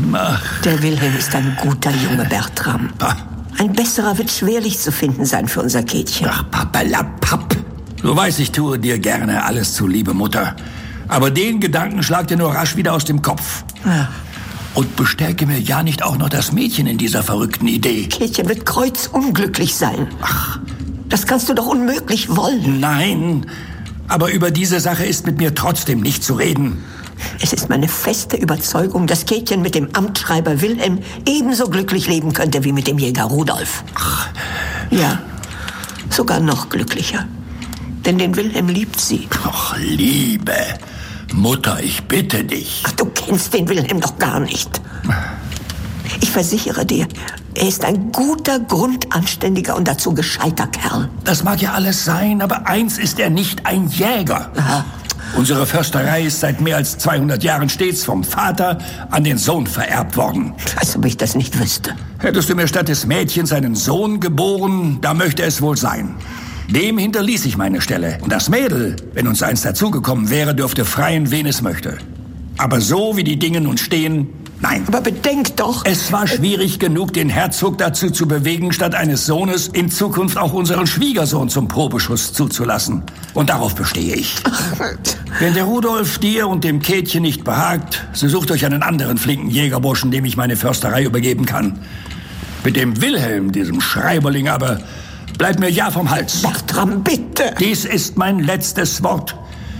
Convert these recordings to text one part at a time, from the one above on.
Der Wilhelm ist ein guter Junge, Bertram. Ein besserer wird schwerlich zu finden sein für unser Käthchen. Ach, Pappelapapp. Du weißt, ich tue dir gerne alles zuliebe, Mutter. Aber den Gedanken schlag dir nur rasch wieder aus dem Kopf. Ja. Und bestärke mir ja nicht auch noch das Mädchen in dieser verrückten Idee. Käthchen wird kreuzunglücklich sein. Ach. Das kannst du doch unmöglich wollen. Nein, aber über diese Sache ist mit mir trotzdem nicht zu reden. Es ist meine feste Überzeugung, dass Käthchen mit dem Amtsschreiber Wilhelm ebenso glücklich leben könnte wie mit dem Jäger Rudolf. Ach. Ja, sogar noch glücklicher. Denn den Wilhelm liebt sie. Ach, Liebe. Mutter, ich bitte dich. Ach, du kennst den Wilhelm doch gar nicht. Ich versichere dir, er ist ein guter, grundanständiger und dazu gescheiter Kerl. Das mag ja alles sein, aber eins ist er nicht, ein Jäger. Aha. Unsere Försterei ist seit mehr als 200 Jahren stets vom Vater an den Sohn vererbt worden. Als ob ich das nicht wüsste. Hättest du mir statt des Mädchens einen Sohn geboren, da möchte es wohl sein. Dem hinterließ ich meine Stelle. Und das Mädel, wenn uns eins dazugekommen wäre, dürfte freien, wen es möchte. Aber so, wie die Dinge nun stehen, nein. Aber bedenk doch... Es war schwierig genug, den Herzog dazu zu bewegen, statt eines Sohnes in Zukunft auch unseren Schwiegersohn zum Probeschuss zuzulassen. Und darauf bestehe ich. Wenn der Rudolf dir und dem Käthchen nicht behagt, so sucht euch einen anderen flinken Jägerburschen, dem ich meine Försterei übergeben kann. Mit dem Wilhelm, diesem Schreiberling, aber bleib mir ja vom Hals. Bertram, bitte! Dies ist mein letztes Wort.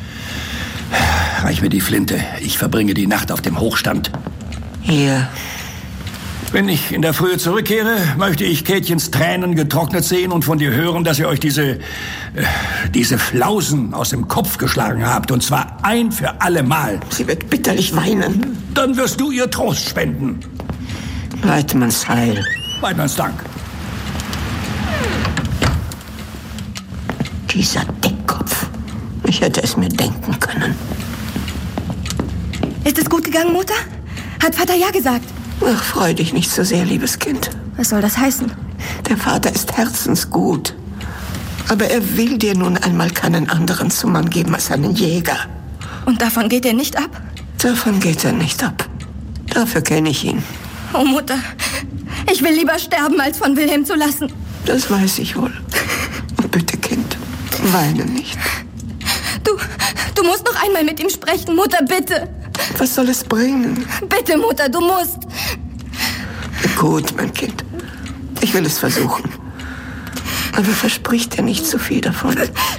Reich mir die Flinte. Ich verbringe die Nacht auf dem Hochstand. Hier. Wenn ich in der Frühe zurückkehre, möchte ich Käthchens Tränen getrocknet sehen und von dir hören, dass ihr euch diese Flausen aus dem Kopf geschlagen habt. Und zwar ein für alle Mal. Sie wird bitterlich weinen. Dann wirst du ihr Trost spenden. Weidmanns Heil. Weidmanns Dank. Dieser Dickkopf. Ich hätte es mir denken können. Ist es gut gegangen, Mutter? Hat Vater ja gesagt? Ach, freu dich nicht so sehr, liebes Kind. Was soll das heißen? Der Vater ist herzensgut. Aber er will dir nun einmal keinen anderen zum Mann geben als einen Jäger. Und davon geht er nicht ab? Davon geht er nicht ab. Dafür kenne ich ihn. Oh, Mutter, ich will lieber sterben, als von Wilhelm zu lassen. Das weiß ich wohl. Bitte, Kind, weine nicht. Du musst noch einmal mit ihm sprechen, Mutter, bitte. Was soll es bringen? Bitte, Mutter, du musst. Gut, mein Kind. Ich will es versuchen. Aber versprich dir nicht zu viel davon.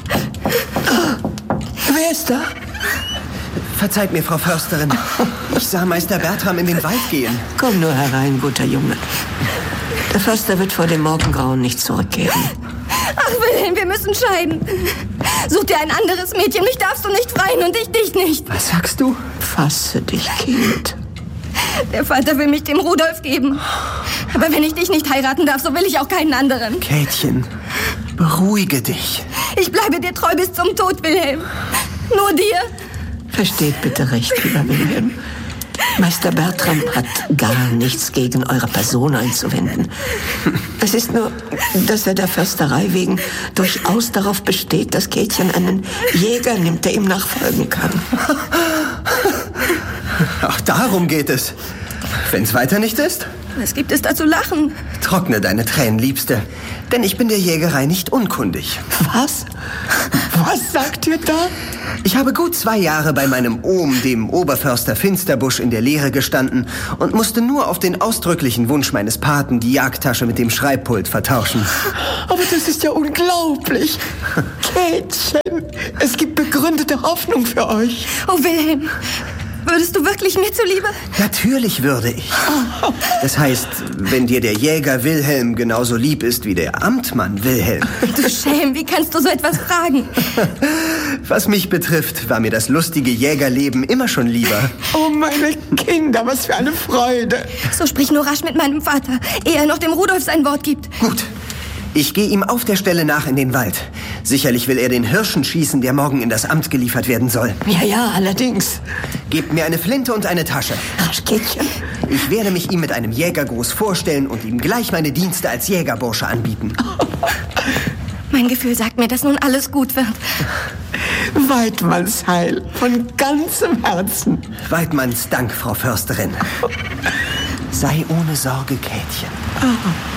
Wer ist da? Verzeiht mir, Frau Försterin. Ich sah Meister Bertram in den Wald gehen. Komm nur herein, guter Junge. Der Förster wird vor dem Morgengrauen nicht zurückkehren. Ach, Wilhelm, wir müssen scheiden. Such dir ein anderes Mädchen. Mich darfst du nicht freien und ich dich nicht. Was sagst du? Fasse dich, Kind. Der Vater will mich dem Rudolf geben. Aber wenn ich dich nicht heiraten darf, so will ich auch keinen anderen. Käthchen, beruhige dich. Ich bleibe dir treu bis zum Tod, Wilhelm. Nur dir. Versteht bitte recht, lieber Wilhelm. Meister Bertram hat gar nichts gegen eure Person einzuwenden. Es ist nur, dass er der Försterei wegen durchaus darauf besteht, dass Käthchen einen Jäger nimmt, der ihm nachfolgen kann. Ach, darum geht es. Wenn's weiter nicht ist? Was gibt es da zu lachen? Trockne deine Tränen, Liebste. Denn ich bin der Jägerei nicht unkundig. Was? Was sagt ihr da? Ich habe gut 2 Jahre bei meinem Ohm, dem Oberförster Finsterbusch, in der Lehre gestanden und musste nur auf den ausdrücklichen Wunsch meines Paten die Jagdtasche mit dem Schreibpult vertauschen. Aber das ist ja unglaublich. Käthchen, es gibt begründete Hoffnung für euch. Oh, Wilhelm, würdest du wirklich mir zuliebe? Natürlich würde ich. Das heißt, wenn dir der Jäger Wilhelm genauso lieb ist wie der Amtmann Wilhelm. Du Schelm, wie kannst du so etwas fragen? Was mich betrifft, war mir das lustige Jägerleben immer schon lieber. Oh, meine Kinder, was für eine Freude. So sprich nur rasch mit meinem Vater, ehe er noch dem Rudolf sein Wort gibt. Gut. Ich gehe ihm auf der Stelle nach in den Wald. Sicherlich will er den Hirschen schießen, der morgen in das Amt geliefert werden soll. Ja, allerdings. Gebt mir eine Flinte und eine Tasche. Rasch, Käthchen. Ich werde mich ihm mit einem Jägergruß vorstellen und ihm gleich meine Dienste als Jägerbursche anbieten. Mein Gefühl sagt mir, dass nun alles gut wird. Weidmanns Heil, von ganzem Herzen. Weidmanns Dank, Frau Försterin. Sei ohne Sorge, Käthchen.